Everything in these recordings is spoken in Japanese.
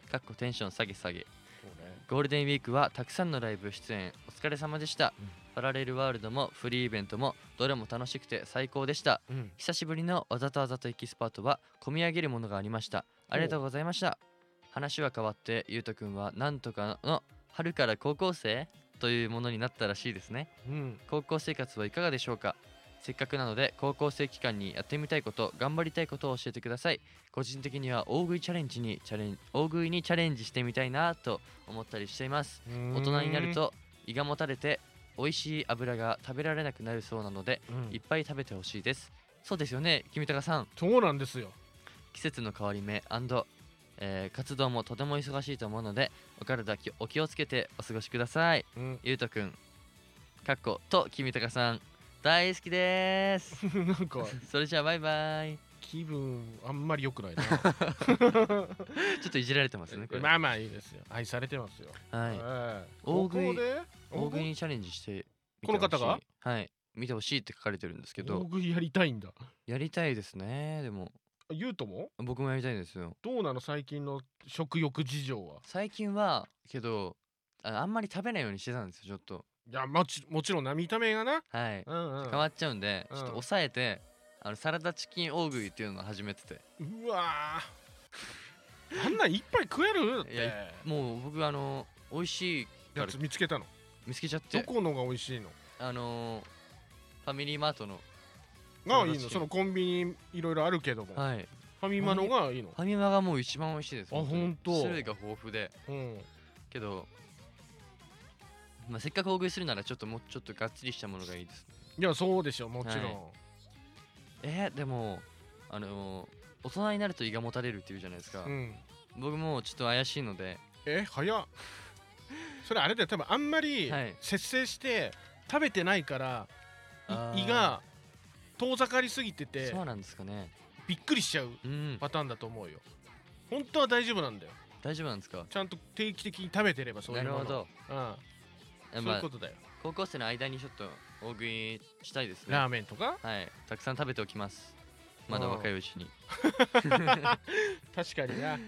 かっこテンション下げ下げ。 そうね。 ゴールデンウィークはたくさんのライブ出演お疲れ様でした、パラレルワールドもフリーイベントもどれも楽しくて最高でした、久しぶりのわざとわざとエキスパートは込み上げるものがありました。ありがとうございました。話は変わってゆうとくんはなんとかの春から高校生というものになったらしいですね、高校生活はいかがでしょうか。せっかくなので高校生期間にやってみたいこと頑張りたいことを教えてください。個人的には大食いにチャレンジしてみたいなと思ったりしています。大人になると胃がもたれて美味しい油が食べられなくなるそうなので、いっぱい食べてほしいです。そうですよね君高さん。 そうなんですよ。 季節の変わり目活動もとても忙しいと思うのでお体お気をつけてお過ごしください、ゆうとくんと君高さん大好きですなんかそれじゃあバイバイ。 気分あんまり良くないなちょっといじられてますねこれ。 まあまあいいですよ。愛されてますよ。 はい、 大食いにチャレンジしてみてこの方がはい見てほしいって書かれてるんですけど。 大食いやりたいんだ。 やりたいですね。でもゆうとも僕もやりたいんですよ。 どうなの最近の食欲事情は。 最近はけどあんまり食べないようにしてたんですよちょっと。 いやもちろんな見た目がな、 はい、変わっちゃうんで、ちょっと抑えてサラダチキン大食いっていうのを始めてて。 うわあんなん一杯食えるって。 いやもう僕美味しいやつ見つけたの。 見つけちゃって。 どこのが美味しいの。 ファミリーマートのがいいの。そのコンビニいろいろあるけども、 はい、 ファミマのがいいの。 ファミマがもう一番美味しいです。 あ、ほんと。 種類が豊富で、けどせっかく大食いするならもうちょっとがっつりしたものがいいですね。 いやそうでしょもちろん、 でも大人になると胃がもたれるっていうじゃないですか、僕もちょっと怪しいので。 早っそれあれだよ多分あんまり節制して食べてないから、胃が遠ざかりすぎてて、 そうなんですかね、 びっくりしちゃうパターンだと思うよ。本当は大丈夫なんだよ。 大丈夫なんですか。 ちゃんと定期的に食べてればそういうもの。なるほど、そういうことだよ。 高校生の間にちょっと大食いしたいですね。 ラーメンとかたくさん食べておきます。まだ若いうちに確かにな。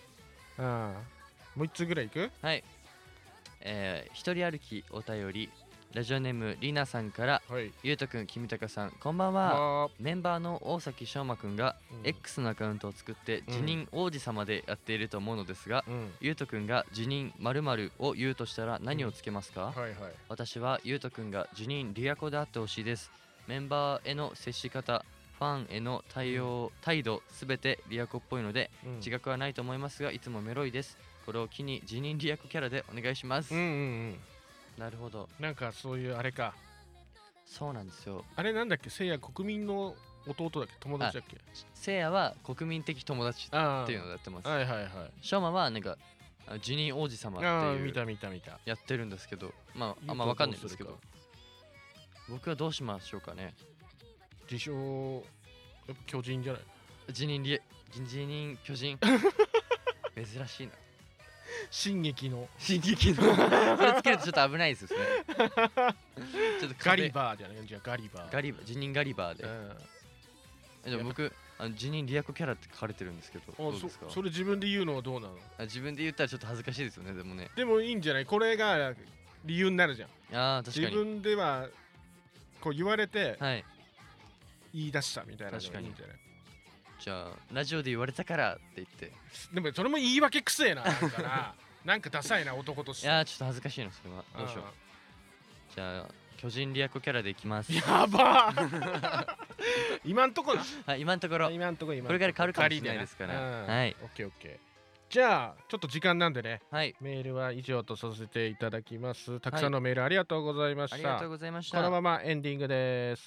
もう1つぐらいいく。 一人歩きお便りラジオネームりなさんから、ゆうとくん君高さんこんばんは。メンバーの大崎翔馬くんが X のアカウントを作って辞任王子様でやっていると思うのですが、ゆうとくんが辞任〇〇を言うとしたら何をつけますか。私はゆうとくんが辞任リアコであってほしいです。メンバーへの接し方ファンへの態度すべてリアコっぽいので、自覚はないと思いますがいつもメロいです。これを機に辞任リアコキャラでお願いします。なるほど。 なんかそういうあれか。 そうなんですよ。 あれなんだっけ、せいや国民の弟だっけ、友達だっけ。 せいやは国民的友達っていうのをやってます。しょうまはなんか辞任王子様っていう見たやってるんですけど、あんま分かんないんですけど、僕はどうしましょうかね。 自称やっぱ巨人じゃない。 辞任巨人珍しいな。 進撃のそれつけるとちょっと危ないですねちょっとガリバーじゃない。じゃあガリバー辞任ガリバーで、でも僕辞任リアコキャラって書かれてるんですけど、どうですか。 それ自分で言うのはどうなの。 自分で言ったらちょっと恥ずかしいですよね。でもね、 でもいいんじゃない。これが理由になるじゃん。 確かに自分ではこう言われて言い出したみたいなのがいいんじゃない。 じゃあラジオで言われたからって言って。 でもそれも言い訳くせえな。なんかダサいな男として。 いやちょっと恥ずかしいなそれは。どうしよう。じゃあ巨人リアコキャラでいきます。 やば今んとこな。 今んところこれから変わるかもしれないですから。オッケー。じゃあちょっと時間なんでね、メールは以上とさせていただきます。たくさんのメールありがとうございました。 ありがとうございました。 このままエンディングです。